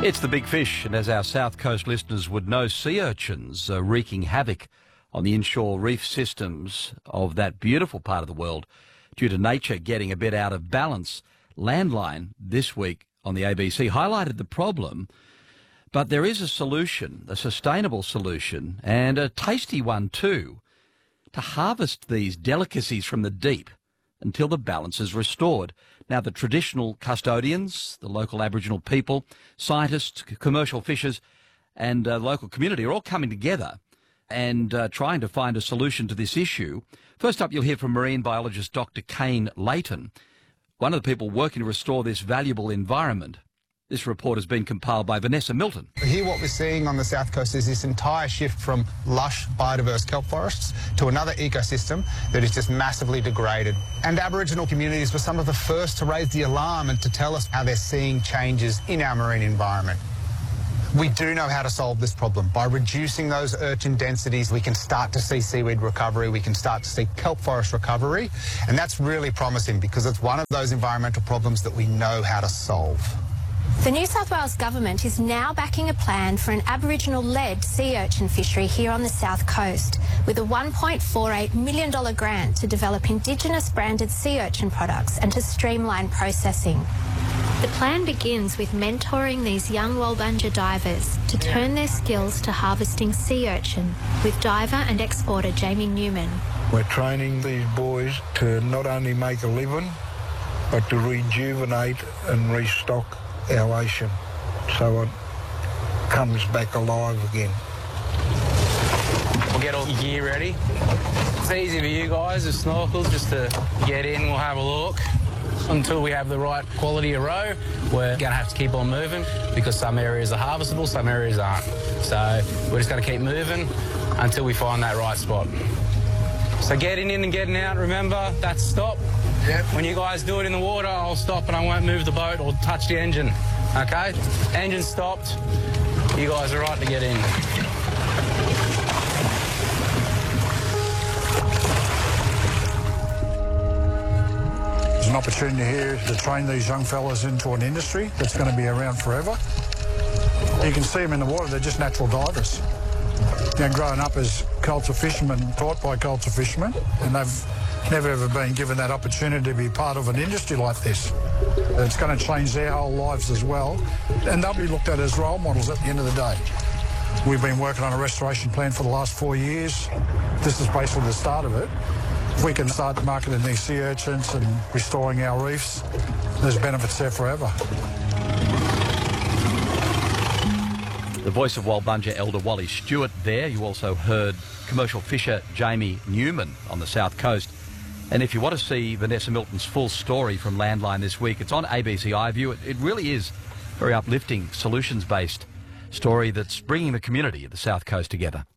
It's the big fish, and as our South Coast listeners would know, sea urchins are wreaking havoc on the inshore reef systems of that beautiful part of the world due to nature getting a bit out of balance. Landline this week on the ABC highlighted the problem, but there is a solution, a sustainable solution, and a tasty one too, to harvest these delicacies from the deep until the balance is restored. Now, the traditional custodians, the local Aboriginal people, scientists, commercial fishers and local community are all coming together and trying to find a solution to this issue. First up, you'll hear from marine biologist Dr. Kane Layton, one of the people working to restore this valuable environment. This report has been compiled by Vanessa Milton. Here what we're seeing on the South Coast is this entire shift from lush, biodiverse kelp forests to another ecosystem that is just massively degraded. And Aboriginal communities were some of the first to raise the alarm and to tell us how they're seeing changes in our marine environment. We do know how to solve this problem. By reducing those urchin densities, we can start to see seaweed recovery, we can start to see kelp forest recovery, and that's really promising because it's one of those environmental problems that we know how to solve. The New South Wales Government is now backing a plan for an Aboriginal-led sea urchin fishery here on the South Coast, with a $1.48 million grant to develop Indigenous-branded sea urchin products and to streamline processing. The plan begins with mentoring these young Walbunja divers to turn their skills to harvesting sea urchin, with diver and exporter Jamie Newman. We're training these boys to not only make a living, but to rejuvenate and restock our ocean so it comes back alive again. We'll get all the gear ready. It's easy for you guys, the snorkels, just to get in, we'll have a look. Until we have the right quality of roe, we're going to have to keep on moving because some areas are harvestable, some areas aren't. So we're just going to keep moving until we find that right spot. So getting in and getting out, remember, that's stop. Yep. When you guys do it in the water, I'll stop and I won't move the boat or touch the engine, okay? Engine stopped, you guys are right to get in. There's an opportunity here to train these young fellas into an industry that's going to be around forever. You can see them in the water, they're just natural divers. You know, growing up as culture fishermen, taught by culture fishermen, and they've never ever been given that opportunity to be part of an industry like this. It's going to change their whole lives as well, and they'll be looked at as role models at the end of the day. We've been working on a restoration plan for the last 4 years. This is basically the start of it. If we can start marketing these sea urchins and restoring our reefs, there's benefits there forever. The voice of Walbunja elder Wally Stewart there. You also heard commercial fisher Jamie Newman on the South Coast. And if you want to see Vanessa Milton's full story from Landline this week, it's on ABC iView. It really is a very uplifting, solutions-based story that's bringing the community of the South Coast together.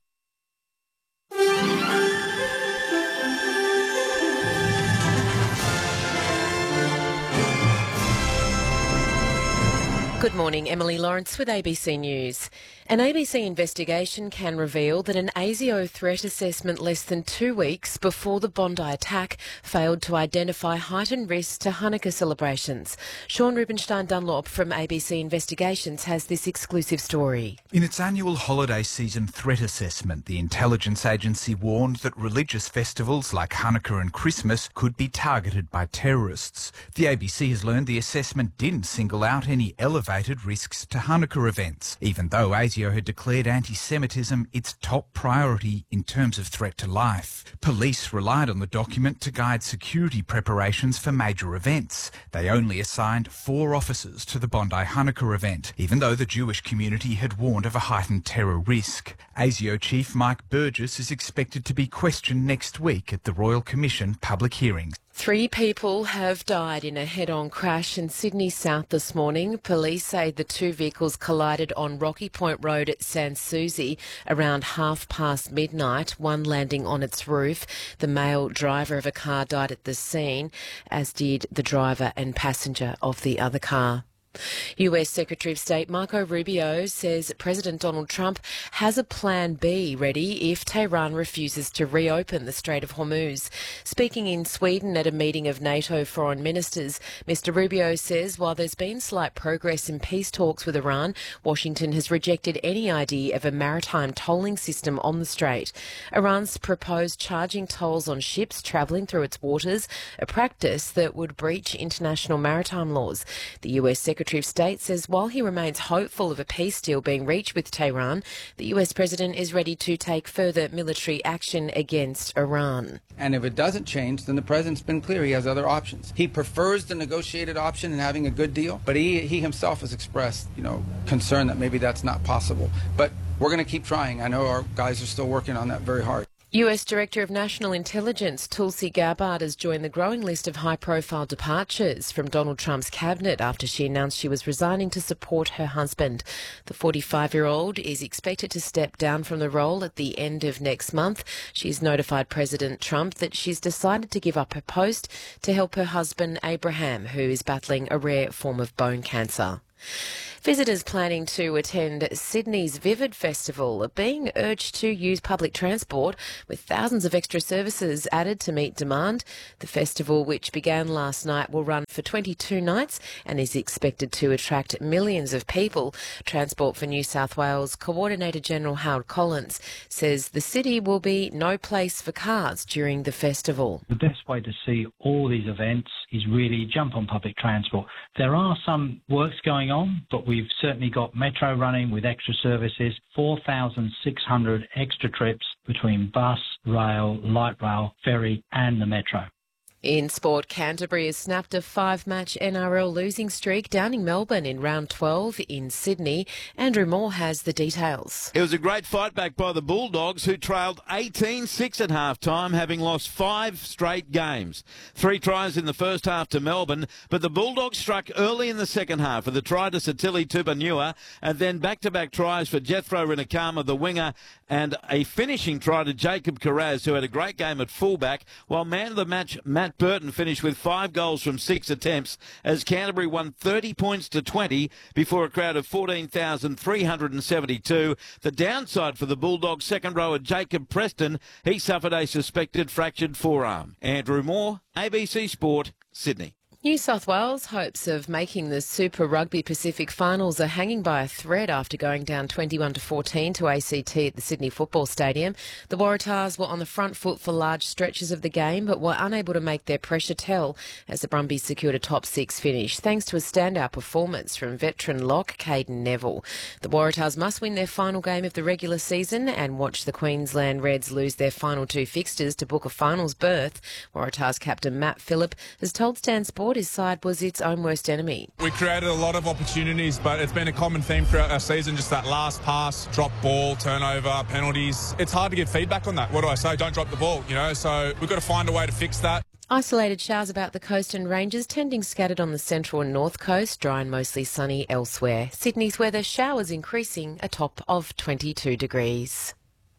Good morning, Emily Lawrence with ABC News. An ABC investigation can reveal that an ASIO threat assessment less than 2 weeks before the Bondi attack failed to identify heightened risks to Hanukkah celebrations. Sean Rubenstein Dunlop from ABC Investigations has this exclusive story. In its annual holiday season threat assessment, the intelligence agency warned that religious festivals like Hanukkah and Christmas could be targeted by terrorists. The ABC has learned the assessment didn't single out any elevated risks to Hanukkah events, even though ASIO had declared anti-Semitism its top priority in terms of threat to life. Police relied on the document to guide security preparations for major events. They only assigned 4 officers to the Bondi Hanukkah event, even though the Jewish community had warned of a heightened terror risk. ASIO Chief Mike Burgess is expected to be questioned next week at the Royal Commission public hearings. 3 people have died in a head-on crash in Sydney South this morning. Police say the 2 vehicles collided on Rocky Point Road at Sans Souci around midnight, one landing on its roof. The male driver of a car died at the scene, as did the driver and passenger of the other car. US Secretary of State Marco Rubio says President Donald Trump has a plan B ready if Tehran refuses to reopen the Strait of Hormuz. Speaking in Sweden at a meeting of NATO foreign ministers, Mr Rubio says while there's been slight progress in peace talks with Iran, Washington has rejected any idea of a maritime tolling system on the strait. Iran's proposed charging tolls on ships travelling through its waters, a practice that would breach international maritime laws. The US Secretary of State says while he remains hopeful of a peace deal being reached with Tehran, the US President is ready to take further military action against Iran. And if it doesn't change, then the President's been clear he has other options. He prefers the negotiated option and having a good deal, but he himself has expressed, concern that maybe that's not possible. But we're going to keep trying. I know our guys are still working on that very hard. US Director of National Intelligence Tulsi Gabbard has joined the growing list of high-profile departures from Donald Trump's cabinet after she announced she was resigning to support her husband. The 45-year-old is expected to step down from the role at the end of next month. She's notified President Trump that she's decided to give up her post to help her husband Abraham, who is battling a rare form of bone cancer. Visitors planning to attend Sydney's Vivid Festival are being urged to use public transport, with thousands of extra services added to meet demand. The festival, which began last night, will run for 22 nights and is expected to attract millions of people. Transport for New South Wales Coordinator General Howard Collins says the city will be no place for cars during the festival. The best way to see all these events is really jump on public transport. There are some works going on, but we've certainly got Metro running with extra services, 4,600 extra trips between bus, rail, light rail, ferry and the Metro. In sport, Canterbury has snapped a 5-match NRL losing streak, downing Melbourne in round 12 in Sydney. Andrew Moore has the details. It was a great fight back by the Bulldogs, who trailed 18-6 at half-time, having lost 5 straight games. 3 tries in the first half to Melbourne, but the Bulldogs struck early in the second half with a try to Satili Tupanua and then back-to-back tries for Jethro Rinakama, the winger, and a finishing try to Jacob Carraz, who had a great game at fullback, while man of the match Matt Burton finished with 5 goals from 6 attempts as Canterbury won 30 points to 20 before a crowd of 14,372. The downside for the Bulldogs second rower Jacob Preston, he suffered a suspected fractured forearm. Andrew Moore, ABC Sport, Sydney. New South Wales' hopes of making the Super Rugby Pacific finals are hanging by a thread after going down 21-14 to ACT at the Sydney Football Stadium. The Waratahs were on the front foot for large stretches of the game, but were unable to make their pressure tell as the Brumbies secured a top 6 finish, thanks to a standout performance from veteran lock Caden Neville. The Waratahs must win their final game of the regular season and watch the Queensland Reds lose their final 2 fixtures to book a finals berth. Waratahs captain Matt Phillip has told Stan Sport his side was its own worst enemy. We created a lot of opportunities, but it's been a common theme throughout our season, just that last pass, drop ball, turnover, penalties. It's hard to get feedback on that. What do I say? Don't drop the ball, so we've got to find a way to fix that. Isolated showers about the coast and ranges, tending scattered on the central and north coast, dry and mostly sunny elsewhere. Sydney's weather, showers increasing, a top of 22 degrees.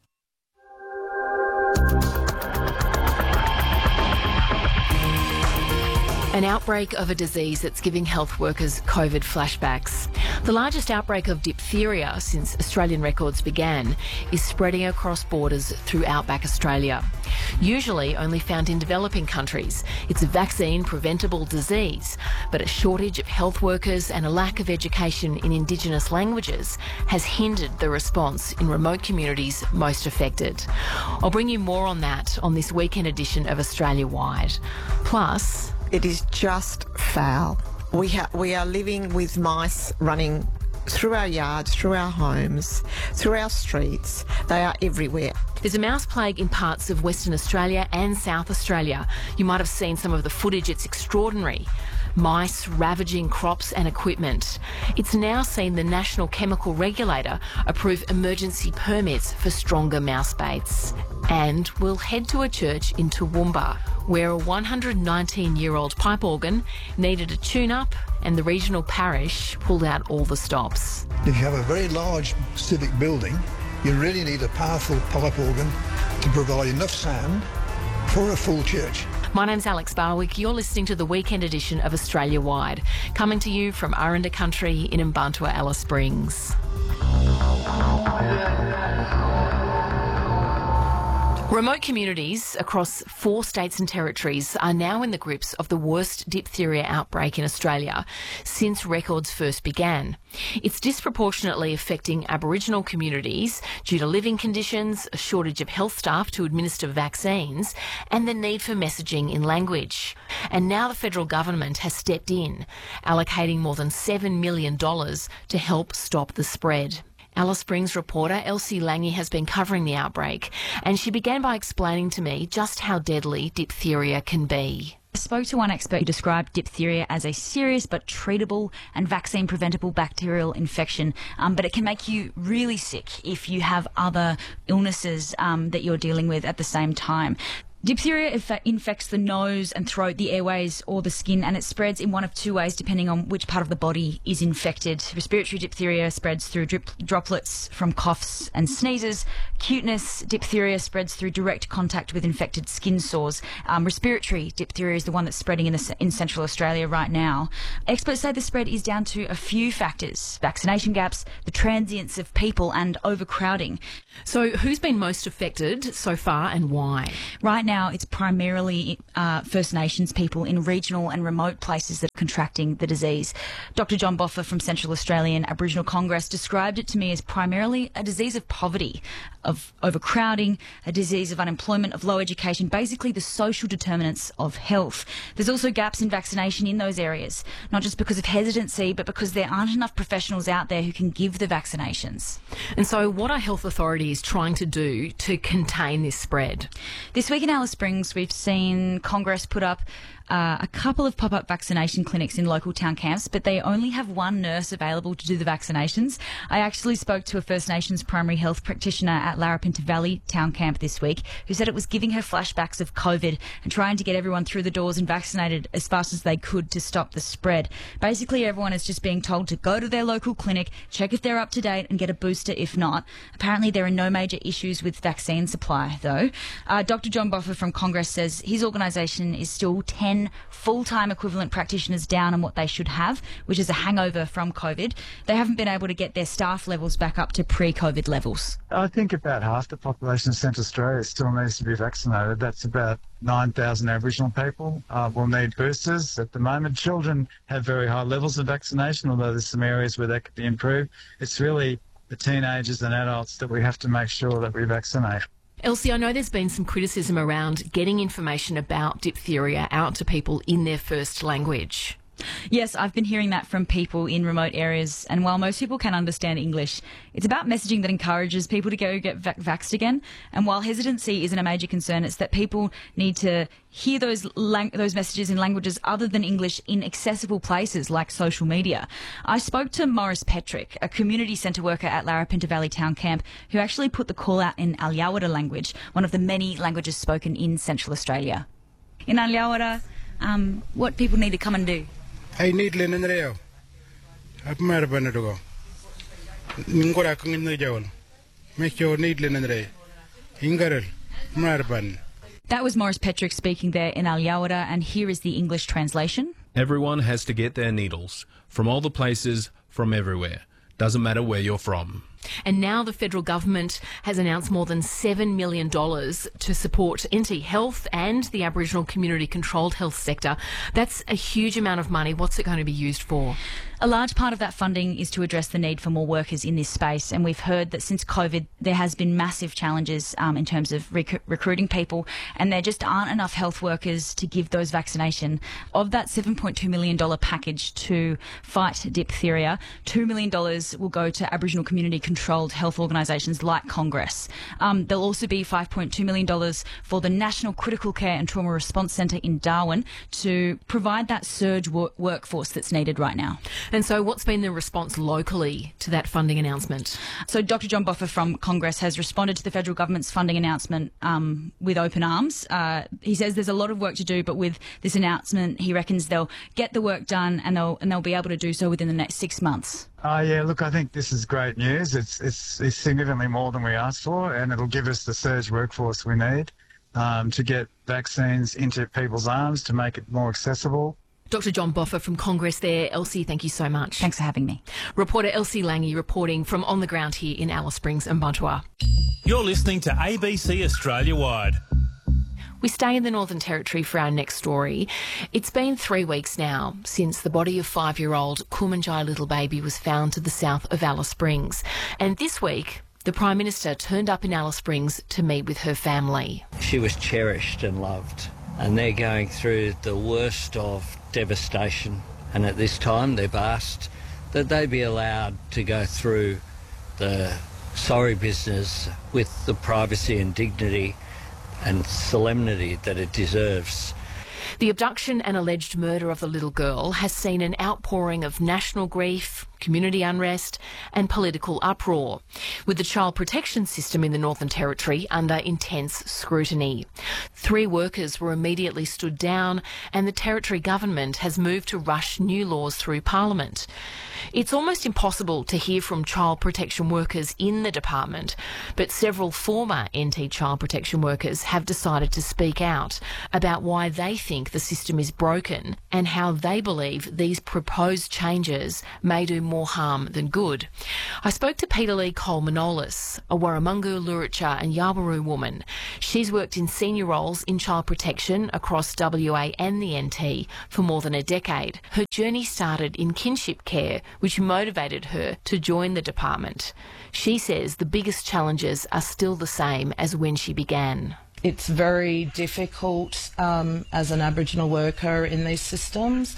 An outbreak of a disease that's giving health workers COVID flashbacks. The largest outbreak of diphtheria since Australian records began is spreading across borders through outback Australia. Usually only found in developing countries, it's a vaccine-preventable disease, but a shortage of health workers and a lack of education in Indigenous languages has hindered the response in remote communities most affected. I'll bring you more on that on this weekend edition of Australia Wide. Plus, it is just foul. We are living with mice running through our yards, through our homes, through our streets. They are everywhere. There's a mouse plague in parts of Western Australia and South Australia. You might have seen some of the footage. It's extraordinary. Mice ravaging crops and equipment. It's now seen the National Chemical Regulator approve emergency permits for stronger mouse baits. And we'll head to a church in Toowoomba, where a 119-year-old pipe organ needed a tune-up and the regional parish pulled out all the stops. If you have a very large civic building, you really need a powerful pipe organ to provide enough sound for a full church. My name's Alex Barwick. You're listening to the weekend edition of Australia Wide, coming to you from Aranda Country in Mbantua, Alice Springs. Remote communities across 4 states and territories are now in the grips of the worst diphtheria outbreak in Australia since records first began. It's disproportionately affecting Aboriginal communities due to living conditions, a shortage of health staff to administer vaccines, and the need for messaging in language. And now the federal government has stepped in, allocating more than $7 million to help stop the spread. Alice Springs reporter Elsie Lange has been covering the outbreak, and she began by explaining to me just how deadly diphtheria can be. I spoke to one expert who described diphtheria as a serious but treatable and vaccine-preventable bacterial infection, but it can make you really sick if you have other illnesses that you're dealing with at the same time. Diphtheria infects the nose and throat, the airways or the skin, and it spreads in one of 2 ways depending on which part of the body is infected. Respiratory diphtheria spreads through droplets from coughs and sneezes. Cuteness diphtheria spreads through direct contact with infected skin sores. Respiratory diphtheria is the one that's spreading in Central Australia right now. Experts say the spread is down to a few factors: vaccination gaps, the transience of people and overcrowding. So who's been most affected so far and why? Right now, it's primarily First Nations people in regional and remote places that are contracting the disease. Dr. John Boffa from Central Australian Aboriginal Congress described it to me as primarily a disease of poverty, of overcrowding, a disease of unemployment, of low education, basically the social determinants of health. There's also gaps in vaccination in those areas, not just because of hesitancy, but because there aren't enough professionals out there who can give the vaccinations. And so what are health authorities trying to do to contain this spread? This week in Alice Springs, we've seen Congress put up a couple of pop-up vaccination clinics in local town camps, but they only have one nurse available to do the vaccinations. I actually spoke to a First Nations primary health practitioner at Larapinta Valley town camp this week who said it was giving her flashbacks of COVID and trying to get everyone through the doors and vaccinated as fast as they could to stop the spread. Basically, everyone is just being told to go to their local clinic, check if they're up to date and get a booster if not. Apparently, there are no major issues with vaccine supply, though. Dr. John Boffa from Congress says his organisation is still 10 full-time equivalent practitioners down on what they should have, which is a hangover from COVID. They haven't been able to get their staff levels back up to pre-COVID levels. I think about half the population of Central Australia still needs to be vaccinated. That's about 9,000 Aboriginal people will need boosters. At the moment, children have very high levels of vaccination, although there's some areas where that could be improved. It's really the teenagers and adults that we have to make sure that we vaccinate. Elsie, I know there's been some criticism around getting information about diphtheria out to people in their first language. Yes, I've been hearing that from people in remote areas, and while most people can understand English, it's about messaging that encourages people to go get vaxxed again. And while hesitancy isn't a major concern, it's that people need to hear those messages in languages other than English in accessible places like social media. I spoke to Morris Petrick, a community centre worker at Larapinta Valley Town Camp, who actually put the call out in Alyawara language, one of the many languages spoken in Central Australia. In Alyawara, what people need to come and do? I need Lenandreo. I've met a Benedugo. Ningora Kung the Jowl. Make your need Lenandre. Ingarel. Marban. That was Morris Petrick speaking there in Alyawara, and here is the English translation. Everyone has to get their needles from all the places, from everywhere. Doesn't matter where you're from. And now the federal government has announced more than $7 million to support NT Health and the Aboriginal community-controlled health sector. That's a huge amount of money. What's it going to be used for? A large part of that funding is to address the need for more workers in this space, and we've heard that since COVID there has been massive challenges in terms of recruiting people, and there just aren't enough health workers to give those vaccination. Of that $7.2 million package to fight diphtheria, $2 million will go to Aboriginal community-controlled health organisations like Congress. There'll also be $5.2 million for the National Critical Care and Trauma Response Centre in Darwin to provide that surge workforce that's needed right now. And so what's been the response locally to that funding announcement? So Dr. John Boffa from Congress has responded to the federal government's funding announcement with open arms. He says there's a lot of work to do, but with this announcement, he reckons they'll get the work done and they'll be able to do so within the next 6 months. Yeah, look, I think this is great news. It's significantly more than we asked for, and it'll give us the surge workforce we need. to get vaccines into people's arms to make it more accessible. Dr. John Boffa from Congress there. Elsie, thank you so much. Thanks for having me. Reporter Elsie Lange reporting from on the ground here in Alice Springs and Buntua. You're listening to ABC Australia-wide. We stay in the Northern Territory for our next story. It's been 3 weeks now since the body of 5-year-old Kumanjai little baby was found to the south of Alice Springs. And this week, the Prime Minister turned up in Alice Springs to meet with her family. She was cherished and loved, and they're going through the worst of devastation. And at this time, they've asked that they be allowed to go through the sorry business with the privacy and dignity and solemnity that it deserves. The abduction and alleged murder of the little girl has seen an outpouring of national grief, community unrest and political uproar, with the child protection system in the Northern Territory under intense scrutiny. 3 workers were immediately stood down and the Territory government has moved to rush new laws through Parliament. It's almost impossible to hear from child protection workers in the department, but several former NT child protection workers have decided to speak out about why they think the system is broken and how they believe these proposed changes may do more harm than good. I spoke to Peter Lee Cole-Manolis, a Warramungu, Luritja and Yawuru woman. She's worked in senior roles in child protection across WA and the NT for more than a decade. Her journey started in kinship care, which motivated her to join the department. She says the biggest challenges are still the same as when she began. It's very difficult as an Aboriginal worker in these systems.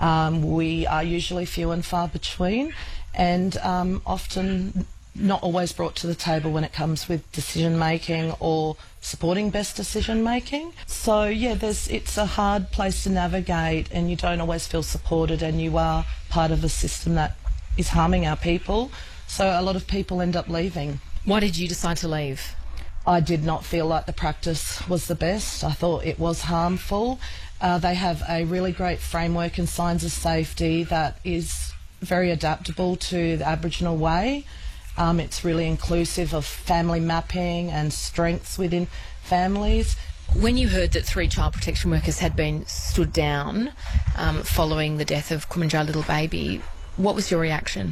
We are usually few and far between and often not always brought to the table when it comes with decision making or supporting best decision making. So yeah, it's a hard place to navigate and you don't always feel supported and you are part of a system that is harming our people. So a lot of people end up leaving. Why did you decide to leave? I did not feel like the practice was the best. I thought it was harmful. They have a really great framework and signs of safety that is very adaptable to the Aboriginal way. It's really inclusive of family mapping and strengths within families. When you heard that 3 child protection workers had been stood down following the death of Kumanjai little baby, what was your reaction?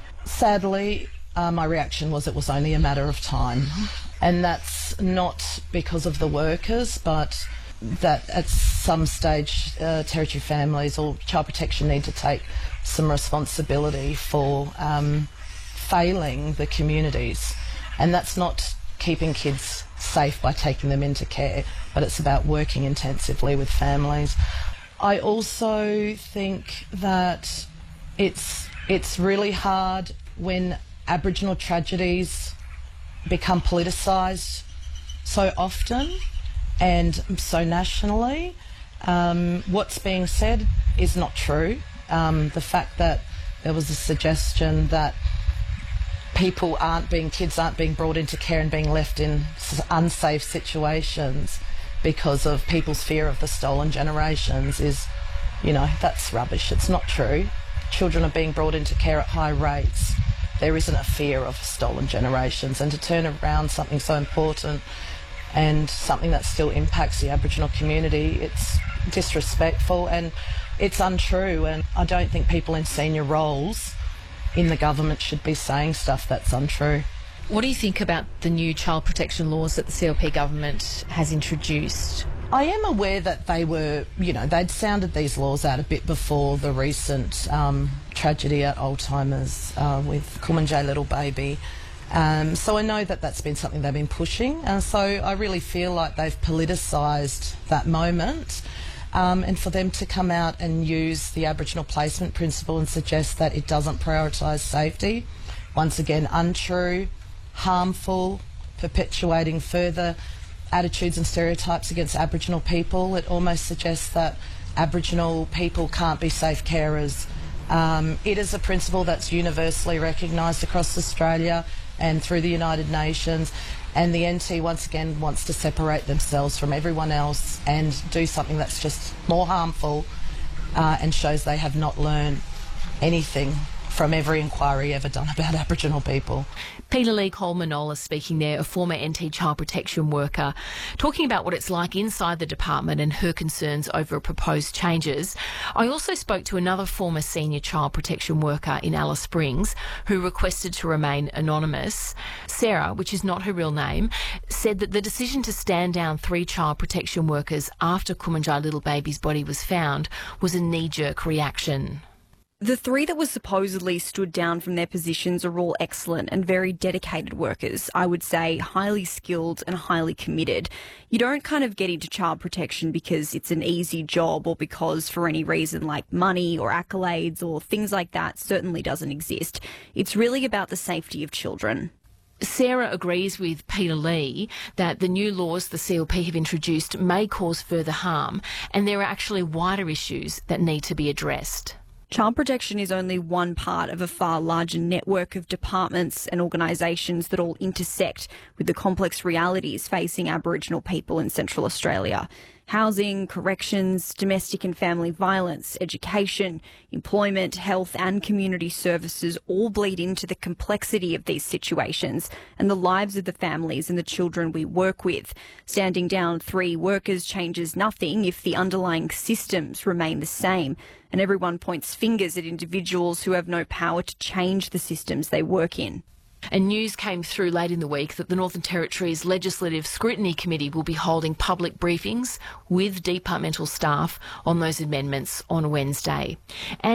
Sadly, my reaction was it was only a matter of time. And that's not because of the workers, but that at some stage Territory families or child protection need to take some responsibility for failing the communities. And that's not keeping kids safe by taking them into care, but it's about working intensively with families. I also think that it's really hard when Aboriginal tragedies become politicised so often and so nationally. What's being said is not true. The fact that there was a suggestion that kids aren't being brought into care and being left in unsafe situations because of people's fear of the stolen generations is, that's rubbish. It's not true. Children are being brought into care at high rates. There isn't a fear of stolen generations, and to turn around something so important and something that still impacts the Aboriginal community, it's disrespectful and it's untrue, and I don't think people in senior roles in the government should be saying stuff that's untrue. What do you think about the new child protection laws that the CLP government has introduced? I am aware that they were, they'd sounded these laws out a bit before the recent tragedy at Oldtimers with Kumanjai little baby. So I know that that's been something they've been pushing, and so I really feel like they've politicised that moment. And for them to come out and use the Aboriginal placement principle and suggest that it doesn't prioritise safety, once again untrue, harmful, perpetuating further attitudes and stereotypes against Aboriginal people. It almost suggests that Aboriginal people can't be safe carers. It is a principle that's universally recognised across Australia and through the United Nations, and the NT once again wants to separate themselves from everyone else and do something that's just more harmful and shows they have not learned anything from every inquiry ever done about Aboriginal people. Peter Lee Coleman-Nola speaking there, a former NT child protection worker, talking about what it's like inside the department and her concerns over proposed changes. I also spoke to another former senior child protection worker in Alice Springs who requested to remain anonymous. Sarah, which is not her real name, said that the decision to stand down 3 child protection workers after Kumanjai Little Baby's body was found was a knee-jerk reaction. The 3 that were supposedly stood down from their positions are all excellent and very dedicated workers. I would say highly skilled and highly committed. You don't kind of get into child protection because it's an easy job or because for any reason like money or accolades or things like that certainly doesn't exist. It's really about the safety of children. Sarah agrees with Peter Lee that the new laws the CLP have introduced may cause further harm, and there are actually wider issues that need to be addressed. Child protection is only one part of a far larger network of departments and organisations that all intersect with the complex realities facing Aboriginal people in Central Australia. Housing, corrections, domestic and family violence, education, employment, health and community services all bleed into the complexity of these situations and the lives of the families and the children we work with. Standing down 3 workers changes nothing if the underlying systems remain the same, and everyone points fingers at individuals who have no power to change the systems they work in. And news came through late in the week that the Northern Territory's Legislative Scrutiny Committee will be holding public briefings with departmental staff on those amendments on Wednesday.